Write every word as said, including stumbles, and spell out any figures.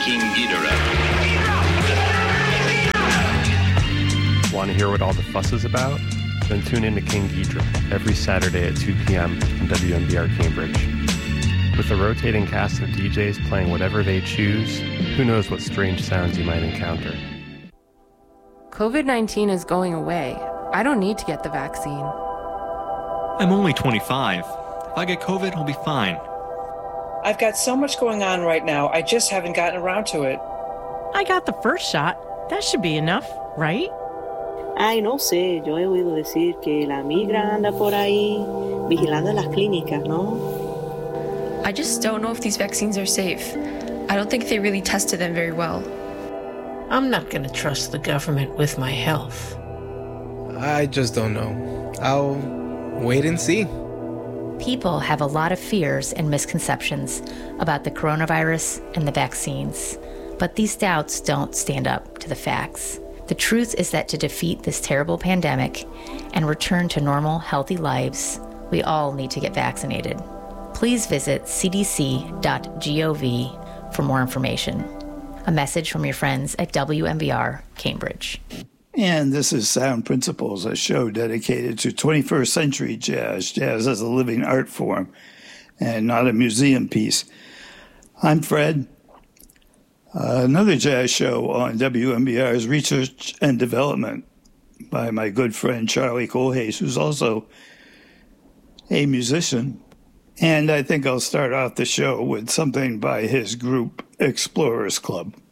King Ghidorah. Want to hear what all the fuss is about? Then tune in to King Ghidorah every Saturday at two p.m. on W M B R Cambridge. With a rotating cast of D Js playing whatever they choose, who knows what strange sounds you might encounter. covid nineteen is going away. I don't need to get the vaccine. I'm only twenty-five. If I get COVID, I'll be fine. I've got so much going on right now, I just haven't gotten around to it. I got the first shot. That should be enough, right? Ay, no sé, yo he oído decir que la migra anda por ahí vigilando las clínicas, ¿no? I just don't know if these vaccines are safe. I don't think they really tested them very well. I'm not going to trust the government with my health. I just don't know. I'll wait and see. People have a lot of fears and misconceptions about the coronavirus and the vaccines, but these doubts don't stand up to the facts. The truth is that to defeat this terrible pandemic and return to normal, healthy lives, we all need to get vaccinated. Please visit c d c dot gov for more information. A message from your friends at W M B R Cambridge. And this is Sound Principles, a show dedicated to twenty-first century jazz, jazz as a living art form and not a museum piece. I'm Fred. Uh, another jazz show on W M B R's Research and Development by my good friend Charlie Kohlhase, who's also a musician. And I think I'll start off the show with something by his group Explorers Club.